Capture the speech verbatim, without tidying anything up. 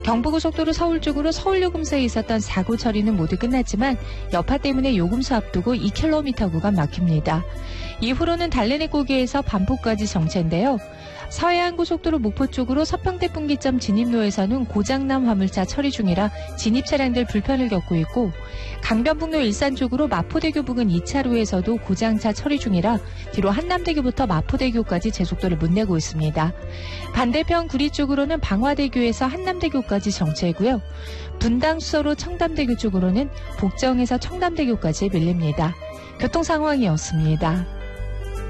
경부고속도로 서울 쪽으로 서울요금소에 있었던 사고 처리는 모두 끝났지만 여파 때문에 요금소 앞두고 이 킬로미터 구간 막힙니다. 이후로는 달래내고개에서 반포까지 정체인데요. 서해안고속도로 목포 쪽으로 서평대 분기점 진입로에서는 고장난 화물차 처리 중이라 진입 차량들 불편을 겪고 있고, 강변북로 일산 쪽으로 마포대교 부근 이 차로에서도 고장차 처리 중이라 뒤로 한남대교부터 마포대교까지 제속도를 못 내고 있습니다. 반대편 구리 쪽으로는 방화대교에서 한남대교까지 정체이고요. 분당 수서로 청담대교 쪽으로는 복정에서 청담대교까지 밀립니다. 교통 상황이었습니다.